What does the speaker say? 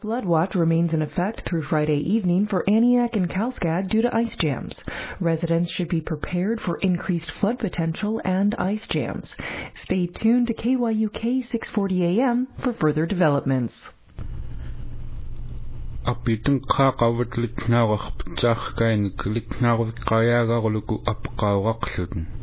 Flood watch remains in effect through Friday evening for Aniak and Kalskag due to ice jams. Residents should be prepared for increased flood potential and ice jams. Stay tuned to KYUK 640 AM for further developments. Apitun qaqawat litnaaqarpitsaarkaini litnaarviqqayaagaarluku apqauraqluten